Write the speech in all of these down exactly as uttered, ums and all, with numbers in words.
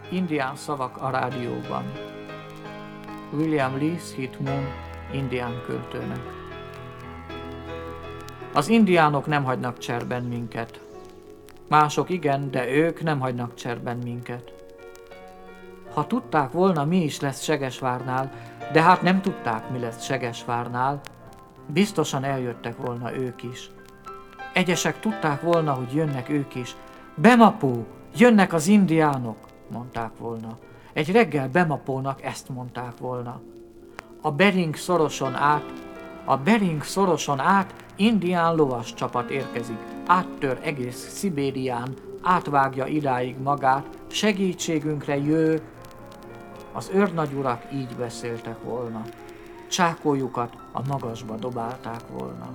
Indián szavak a rádióban. William Lee Hit Moon indián költőnek. Az indiánok nem hagynak cserben minket. Mások igen, de ők nem hagynak cserben minket. Ha tudták volna, mi is lesz Segesvárnál, de hát nem tudták, mi lesz Segesvárnál, biztosan eljöttek volna ők is. Egyesek tudták volna, hogy jönnek ők is. Bemapó, jönnek az indiánok, mondták volna. Egy reggel Bemapónak ezt mondták volna. A Bering szoroson át, a Bering szoroson át indián lovas csapat érkezik. Áttör egész Szibérián, átvágja idáig magát, segítségünkre jő. Az őrnagyurak így beszéltek volna. Csákójukat a magasba dobálták volna.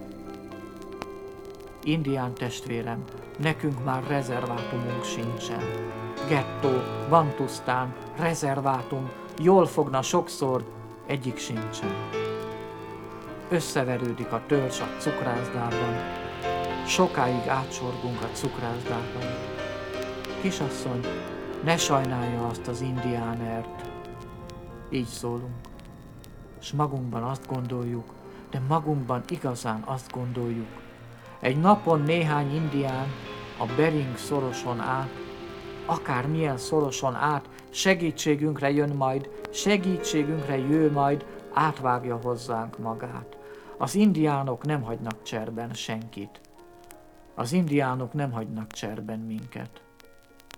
Indián testvérem, nekünk már rezervátumunk sincsen. Gettó, Bantusztán, rezervátum, jól fogna sokszor, egyik sincsen. Összeverődik a törzs a cukrászdában, sokáig átsorgunk a cukrászdában. Kisasszony, ne sajnálja azt az indiánert. Így szólunk, s magunkban azt gondoljuk, de magunkban igazán azt gondoljuk. Egy napon néhány indián a Bering szoroson át, akármilyen szoroson át, segítségünkre jön majd, segítségünkre jő majd, átvágja hozzánk magát. Az indiánok nem hagynak cserben senkit. Az indiánok nem hagynak cserben minket.